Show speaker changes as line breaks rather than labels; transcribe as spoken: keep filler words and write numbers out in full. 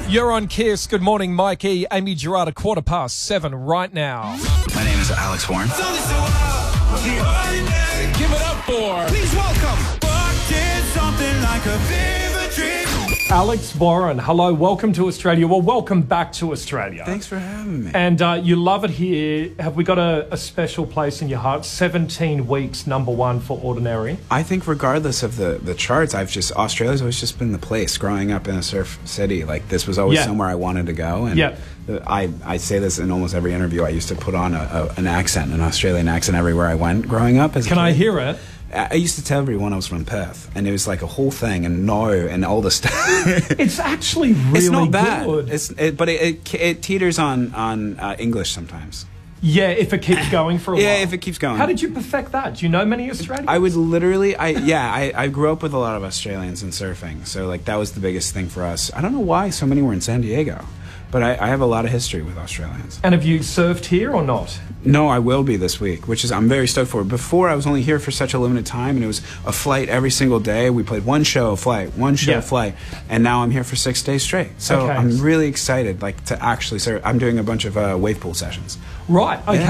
You're on Kiss. Good morning, Mikey. Amy Gerard, a quarter past seven right now.
My name is Alex Warren.
Give it up for, please welcome, Fuck did something like a fever dream.
Alex Warren, hello, welcome to Australia. Well, welcome back to Australia.
Thanks for having me.
And uh, you love it here. Have we got a, a special place in your heart? seventeen weeks, number one for Ordinary.
I think regardless of the, the charts, I've just, Australia's always just been the place. Growing up in a surf city, like this was always
Yeah.
somewhere I wanted to go. And
Yeah.
I, I say this in almost every interview. I used to put on a, a, an accent, an Australian accent everywhere I went growing up. As a
Can
kid.
I hear it?
I used to tell everyone I was from Perth, and it was like a whole thing, and no, and all the stuff.
It's actually really
It's not bad,
good.
it's, it, but it, it, it teeters on, on uh, English sometimes.
Yeah, if it keeps going for a
Yeah,
while.
if it keeps going.
How did you perfect that? Do you know many Australians?
I would literally, I yeah, I, I grew up with a lot of Australians in surfing, so like that was the biggest thing for us. I don't know why so many were in San Diego, but I, I have a lot of history with Australians.
And have you surfed here or not?
No, I will be this week, which is I'm very stoked for. Before I was only here for such a limited time, and it was a flight every single day. We played one show, a flight, one show,
Yeah.
a flight, and now I'm here for six days straight. So
Okay.
I'm really excited, like to actually surf. I'm doing a bunch of uh, wave pool sessions.
Right, okay.
Yeah.